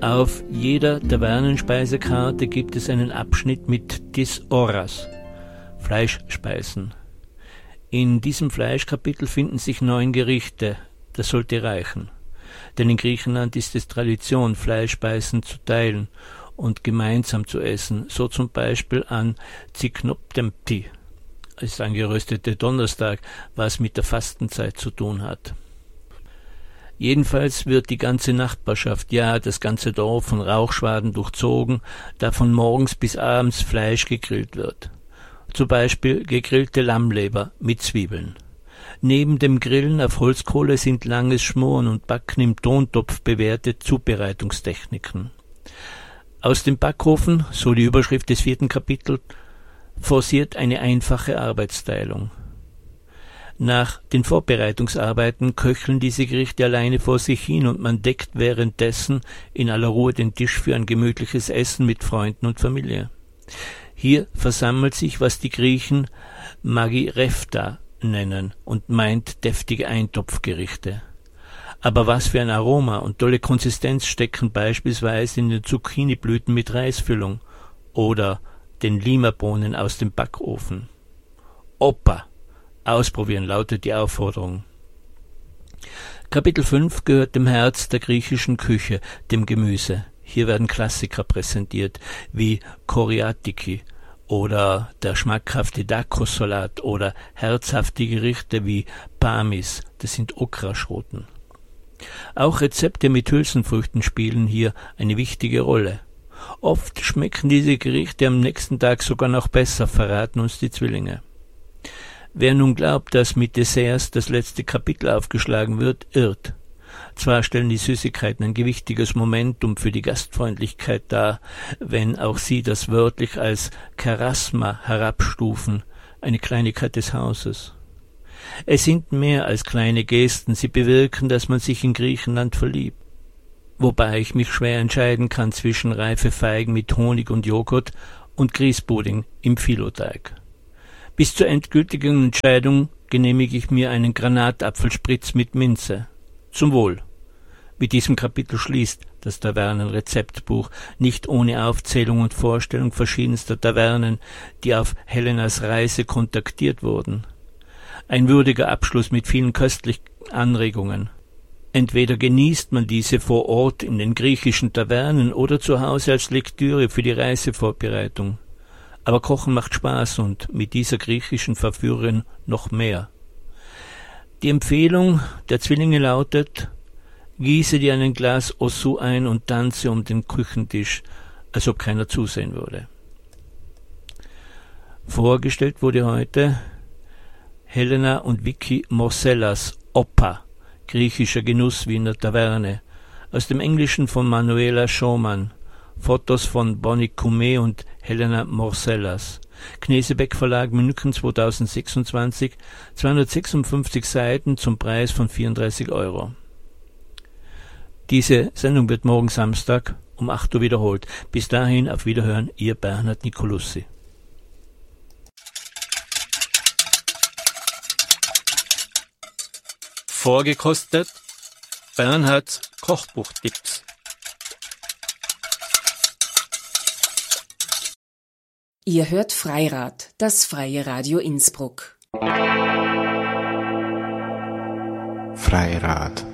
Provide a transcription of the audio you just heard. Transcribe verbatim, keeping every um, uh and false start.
Auf jeder Tavernenspeisekarte gibt es einen Abschnitt mit Dis Horas, Fleischspeisen. In diesem Fleischkapitel finden sich neun Gerichte, das sollte reichen. Denn in Griechenland ist es Tradition, Fleischspeisen zu teilen und gemeinsam zu essen, so zum Beispiel an Zyknoptempi, als angeröstete Donnerstag, was mit der Fastenzeit zu tun hat. Jedenfalls wird die ganze Nachbarschaft, ja das ganze Dorf von Rauchschwaden durchzogen, da von morgens bis abends Fleisch gegrillt wird. Zum Beispiel gegrillte Lammleber mit Zwiebeln. Neben dem Grillen auf Holzkohle sind langes Schmoren und Backen im Tontopf bewährte Zubereitungstechniken. Aus dem Backofen, so die Überschrift des vierten Kapitels, forciert eine einfache Arbeitsteilung. Nach den Vorbereitungsarbeiten köcheln diese Gerichte alleine vor sich hin und man deckt währenddessen in aller Ruhe den Tisch für ein gemütliches Essen mit Freunden und Familie. Hier versammelt sich, was die Griechen Magirefta nennen und meint deftige Eintopfgerichte. Aber was für ein Aroma und tolle Konsistenz stecken beispielsweise in den Zucchiniblüten mit Reisfüllung oder den Limabohnen aus dem Backofen. Opa! Ausprobieren lautet die Aufforderung. Kapitel fünf gehört dem Herz der griechischen Küche, dem Gemüse. Hier werden Klassiker präsentiert, wie Choriatiki oder der schmackhafte Dakos-Salat oder herzhafte Gerichte wie Pamis, das sind Okraschroten. Auch Rezepte mit Hülsenfrüchten spielen hier eine wichtige Rolle. Oft schmecken diese Gerichte am nächsten Tag sogar noch besser, verraten uns die Zwillinge. Wer nun glaubt, dass mit Desserts das letzte Kapitel aufgeschlagen wird, irrt. Zwar stellen die Süßigkeiten ein gewichtiges Momentum für die Gastfreundlichkeit dar, wenn auch sie das wörtlich als Charasma herabstufen, eine Kleinigkeit des Hauses. Es sind mehr als kleine Gesten, sie bewirken, dass man sich in Griechenland verliebt. Wobei ich mich schwer entscheiden kann zwischen reife Feigen mit Honig und Joghurt und Grießpudding im Filoteig. Bis zur endgültigen Entscheidung genehmige ich mir einen Granatapfelspritz mit Minze. Zum Wohl. Mit diesem Kapitel schließt das Tavernenrezeptbuch, nicht ohne Aufzählung und Vorstellung verschiedenster Tavernen, die auf Helenas Reise kontaktiert wurden. Ein würdiger Abschluss mit vielen köstlichen Anregungen. Entweder genießt man diese vor Ort in den griechischen Tavernen oder zu Hause als Lektüre für die Reisevorbereitung. Aber Kochen macht Spaß und mit dieser griechischen Verführerin noch mehr. Die Empfehlung der Zwillinge lautet: Gieße dir ein Glas Ossou ein und tanze um den Küchentisch, als ob keiner zusehen würde. Vorgestellt wurde heute Helena und Vicky Morsellas Opa, griechischer Genuss wie in der Taverne, aus dem Englischen von Manuela Schaumann, Fotos von Bonnie Cumet und Helena Morsellas. Knesebeck Verlag, München zweitausendsechsundzwanzig, zweihundertsechsundfünfzig Seiten zum Preis von vierunddreißig Euro. Diese Sendung wird morgen Samstag um acht Uhr wiederholt. Bis dahin auf Wiederhören, Ihr Bernhard Nicolussi. Vorgekostet Bernhards Kochbuchtipps. Ihr hört Freirad, das freie Radio Innsbruck. Freirad.